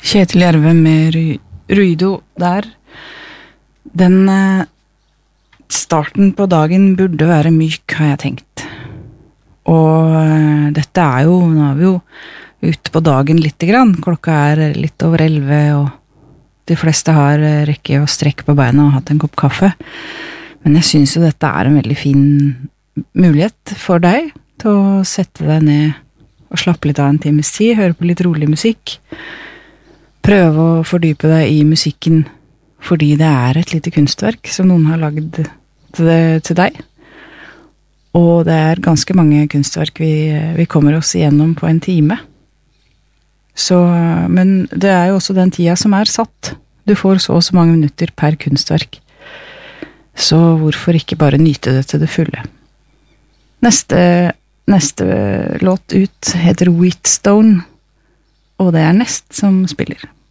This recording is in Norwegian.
Kjetil Jerve med Ruido der. Den starten på dagen burde være myk, har jeg tenkt. Og dette jo, nå vi jo ute på dagen litt grann. Klokka litt over 11, og de fleste har rekke og strekk på beina og hatt en kopp kaffe. Men jeg synes jo dette en veldig fin mulighet for deg til å sette deg ned og slappe litt av en times tid, høre på litt rolig musikk, prøve å fordype deg i musikken, fordi det et lite kunstverk som noen har laget til deg. Og det ganske mange kunstverk vi kommer oss igjennom på en time. Så, men det jo også den tida som satt. Du får så og så mange minutter per kunstverk. Så hvorfor ikke bare nyte det til det fulle? Neste låt ut heter Wheatstone, og det Nest som spiller.